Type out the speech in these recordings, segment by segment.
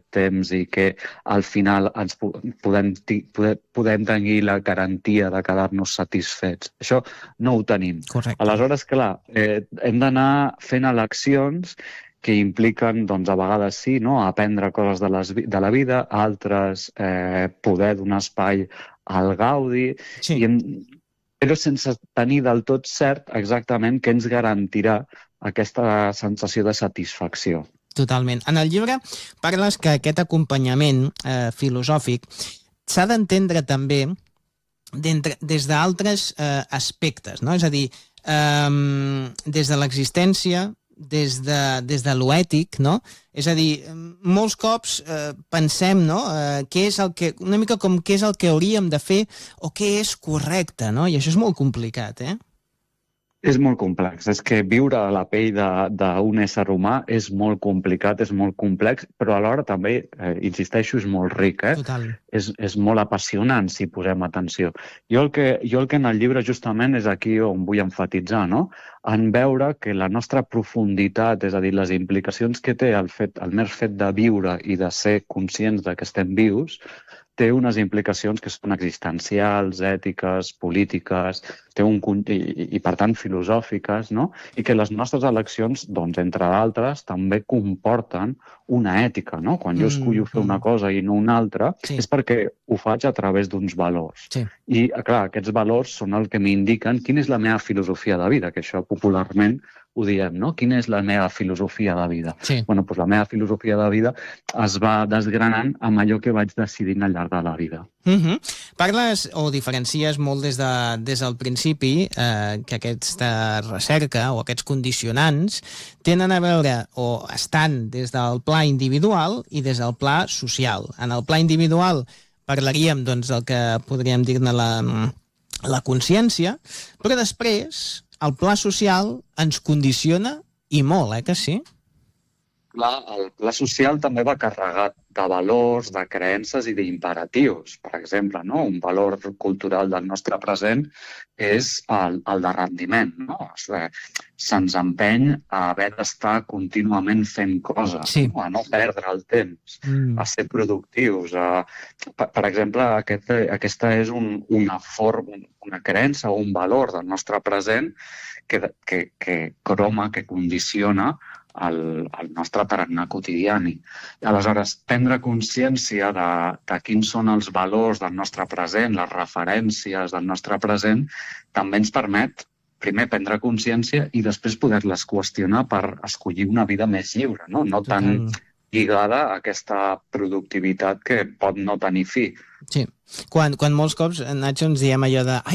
temps i que al final ens podem tenir la garantia de quedar-nos satisfets. Això no ho tenim. Correcte. Aleshores, clar, hem d'anar fent eleccions que impliquen, doncs, a vegades sí, no?, aprendre coses de la vida, altres poder donar espai al gaudi, Sí. però sense tenir del tot cert exactament què ens garantirà aquesta sensació de satisfacció. Totalment. En el llibre parles que aquest acompanyament filosòfic s'ha d'entendre també des d'altres aspectes, no? És a dir, des de l'existència, des de l'ètic, no? És a dir, molts cops pensem, no?, què és el que, una mica com què és el que hauríem de fer o què és correcte, no? I això és molt complicat, És molt complex. És que viure a la pell d'un ésser humà és molt complicat, és molt complex, però alhora també, insisteixo, és molt ric. Total. És molt apassionant si posem atenció. Jo el que en el llibre justament és aquí on vull enfatitzar, no?, en veure que la nostra profunditat, és a dir, les implicacions que té el mer fet de viure i de ser conscients de que estem vius, té unes implicacions que són existencials, ètiques, polítiques, i per tant filosòfiques, no? I que les nostres eleccions, doncs, entre d'altres, també comporten una ètica, no? Quan jo escollo fer una cosa i no una altra, és perquè ho faig a través d'uns valors. Sí. I, clar, aquests valors són el que m'indiquen quina és la meva filosofia de vida, que això popularment ho diem, no? Quina és la meva filosofia de vida? Sí. Bueno, doncs la meva filosofia de vida es va desgranant amb allò que vaig decidint al llarg de la vida. Parles o diferencies molt des del principi que aquesta recerca o aquests condicionants tenen a veure o estan des del pla individual i des del pla social. En el pla individual parlaríem, doncs, del que podríem dir-ne la consciència, però després el pla social ens condiciona i molt, que sí? Clar, el pla social també va carregat de valors, de creences i d'imperatius. Per exemple, no? Un valor cultural del nostre present és el de rendiment. No? Se'ns empeny a haver d'estar contínuament fent coses, sí, no? A no perdre el temps, a ser productius. Per exemple, aquesta és una creença o un valor del nostre present que croma, que condiciona el nostre tarannà quotidiani. I aleshores, prendre consciència de quins són els valors del nostre present, les referències del nostre present, també ens permet, primer, prendre consciència i després poder-les qüestionar per escollir una vida més lliure, no tan lligada a aquesta productivitat que pot no tenir fi. Sí. Quan molts cops, Nacho, ens diem allò de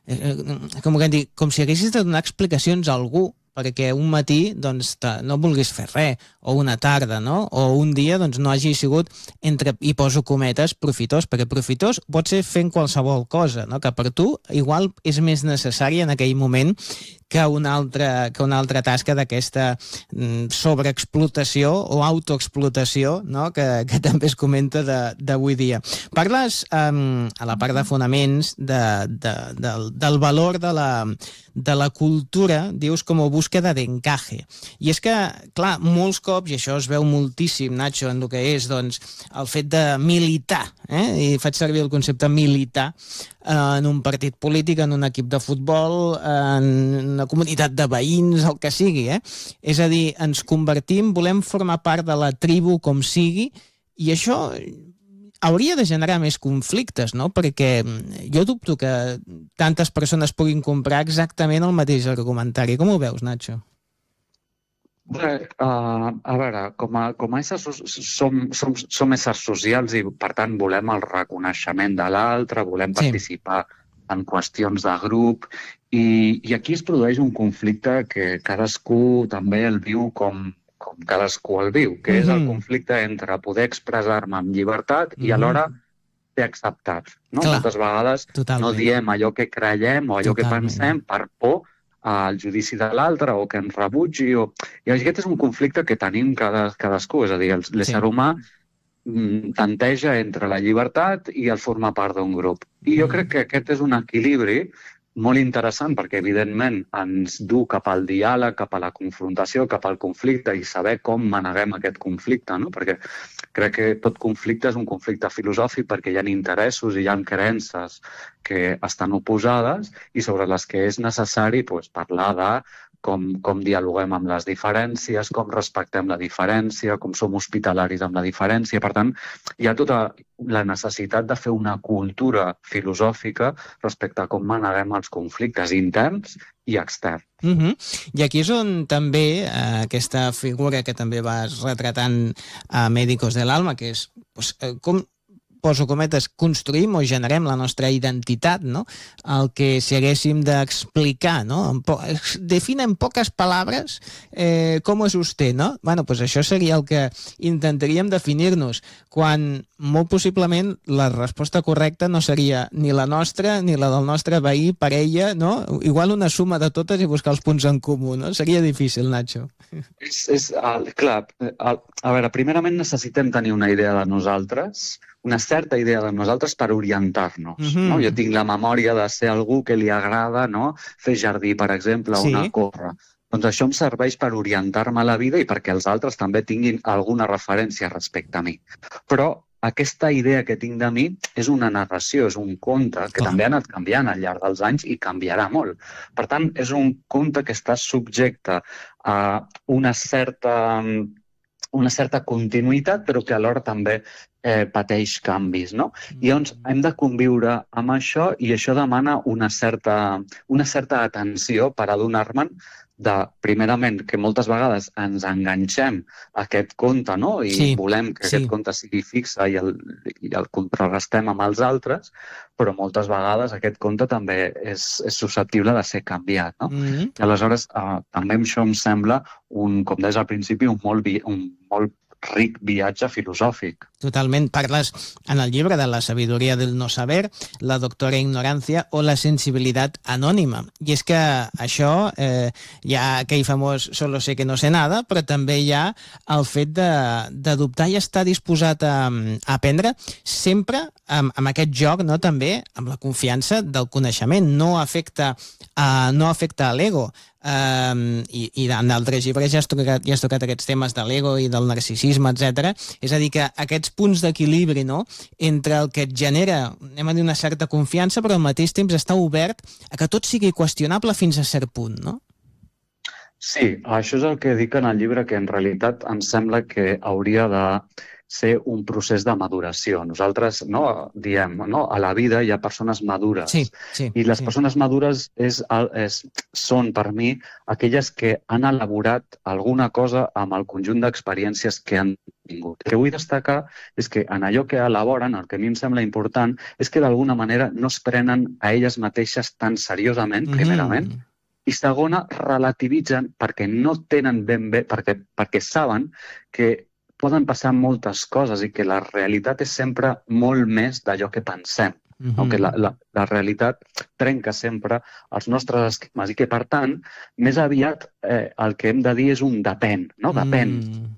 com si haguessis de donar explicacions a algú perquè un matí doncs, no vulguis fer res, o una tarda, no? O un dia doncs, no hagi sigut, i poso cometes, profitós, perquè profitós pot ser fent qualsevol cosa, no? Que per tu igual és més necessari en aquell moment que una altra tasca d'aquesta sobreexplotació o autoexplotació, no? que també es comenta d'avui dia. Parles, a la part de fonaments, del valor de la cultura, dius com a búsqueda d'encaje. I és que, clar, molts cops, i això es veu moltíssim, Nacho, en el que és doncs, el fet de militar, i faig servir el concepte militar, en un partit polític, en un equip de futbol, en una comunitat de veïns, el que sigui. És a dir, ens convertim, volem formar part de la tribu com sigui, i això hauria de generar més conflictes, no? Perquè jo dubto que tantes persones puguin comprar exactament el mateix argumentari. Com ho veus, Nacho? A veure, com a éssers som éssers socials i, per tant, volem el reconeixement de l'altre, volem participar en qüestions de grup i aquí es produeix un conflicte que cadascú també el viu com cadascú el viu, que és el conflicte entre poder expressar-me amb llibertat i alhora ser acceptat. Moltes vegades no diem allò que creiem o allò que pensem per por al judici de l'altre o que ens rebutgi. I aquest és un conflicte que tenim cadascú, és a dir, l'ésser humà tanteja entre la llibertat i el formar part d'un grup. I jo crec que aquest és un equilibri molt interessant perquè, evidentment, ens du cap al diàleg, cap a la confrontació, cap al conflicte i saber com maneguem aquest conflicte, no? Perquè Crec que tot conflicte és un conflicte filosòfic perquè hi ha interessos i hi ha creences que estan oposades i sobre les que és necessari parlar de com dialoguem amb les diferències, com respectem la diferència, com som hospitalaris amb la diferència. Per tant, hi ha tota la necessitat de fer una cultura filosòfica respecte a com maneguem els conflictes interns i externs. I aquí és on també aquesta figura que també vas retratant a Médicos del Alma, que és com, poso cometes, construïm o generem la nostra identitat, no? El que si haguéssim d'explicar, no? Define en poques paraules com és vostè, no? Bueno, doncs això seria el que intentaríem definir-nos, quan molt possiblement la resposta correcta no seria ni la nostra ni la del nostre veí, parella, no? Igual una suma de totes i buscar els punts en comú, no? Seria difícil, Nacho. Clar, a veure, primerament necessitem tenir una idea de nosaltres, una certa idea de nosaltres per orientar-nos. No? Jo tinc la memòria de ser algú que li agrada, no? Fer jardí, per exemple, o anar a córrer. Doncs això em serveix per orientar-me a la vida i perquè els altres també tinguin alguna referència respecte a mi. Però aquesta idea que tinc de mi és una narració, és un conte que també ha anat canviant al llarg dels anys i canviarà molt. Per tant, és un conte que està subjecte a una certa continuïtat, però que alhora també pateix canvis, no? I llavors hem de conviure amb això i això demana una certa atenció per adonar-me'n de, primerament, que moltes vegades ens enganxem a aquest conte, no? I volem que aquest conte sigui fixe i el contrarrestem amb els altres, però moltes vegades aquest conte també és susceptible de ser canviat, no? I aleshores també això em sembla, com deies al principi, un molt ric viatge filosòfic. Totalment. Parles en el llibre de la sabiduria del no saber, la doctora ignorancia o la sensibilitat anònima. I és que això, hi ha aquell famós solo sé que no sé nada, però també hi ha el fet de dubtar i estar disposat a aprendre sempre amb aquest joc, no? També amb la confiança del coneixement. No afecta a l'ego. I en d'altres llibres ja has tocat aquests temes de l'ego i del narcisisme, etc. És a dir, que aquests punts d'equilibri, no?, entre el que et genera, anem a dir, una certa confiança, però al mateix temps està obert a que tot sigui qüestionable fins a cert punt, no? Sí, això és el que dic en el llibre, que en realitat em sembla que hauria de ser un procés de maduració. Nosaltres diem, a la vida hi ha persones madures. I les persones madures són, per mi, aquelles que han elaborat alguna cosa amb el conjunt d'experiències que han tingut. El que vull destacar és que en allò que elaboren, el que a mi em sembla important, és que d'alguna manera no es prenen a elles mateixes tan seriosament, primerament, i segona, relativitzen perquè no tenen ben bé, perquè saben que poden passar moltes coses i que la realitat és sempre molt més d'allò que pensem. Que la realitat trenca sempre els nostres esquemes i que, per tant, més aviat el que hem de dir és un depèn, no? Depèn.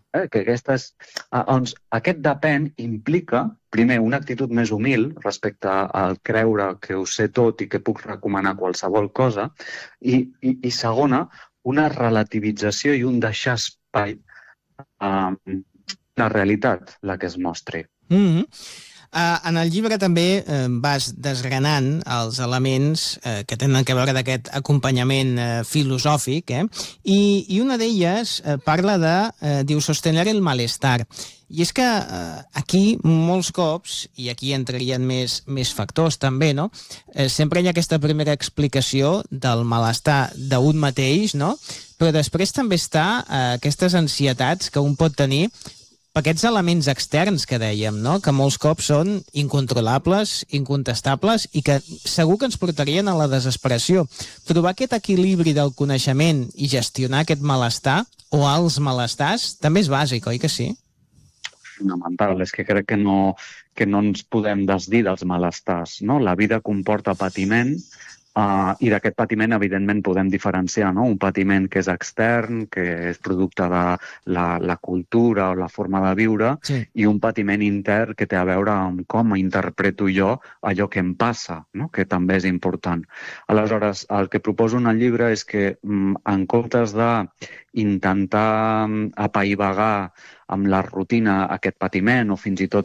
Aquest depèn implica, primer, una actitud més humil respecte al creure que ho sé tot i que puc recomanar qualsevol cosa, i segona, una relativització i un deixar espai a la realitat, la que es mostri. En el llibre també vas desgranant els elements que tenen a veure d'aquest acompanyament filosòfic, i una d'elles parla de, diu, sostener el malestar. I és que aquí molts cops, i aquí entrarien més factors també, no? Sempre hi ha aquesta primera explicació del malestar d'un mateix, no? Però després també està aquestes ansietats que un pot tenir per aquests elements externs que dèiem, no? Que molts cops són incontrolables, incontestables i que segur que ens portarien a la desesperació. Trobar aquest equilibri del coneixement i gestionar aquest malestar o els malestars també és bàsic, oi que sí? Fonamental, és que crec que no ens podem desdir dels malestars, no? La vida comporta patiment, I d'aquest patiment, evidentment, podem diferenciar, no? Un patiment que és extern, que és producte de la cultura o la forma de viure, i un patiment intern que té a veure amb com interpreto jo allò que em passa, no? Que també és important. Aleshores, el que proposo en el llibre és que, en comptes d'intentar apaivagar amb la rutina aquest patiment o fins i tot